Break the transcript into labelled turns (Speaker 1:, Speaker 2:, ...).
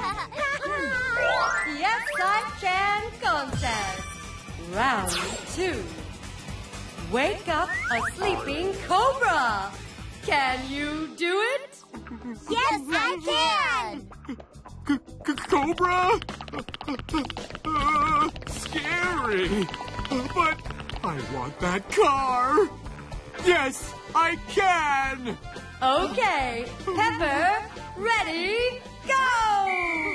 Speaker 1: Yes, I can contest. Round 2. Wake up a sleeping cobra. Can you do it?
Speaker 2: Yes, I can.
Speaker 3: Cobra? Scary. But I want that car. Yes, I can.
Speaker 1: Okay, Pepper, ready, go!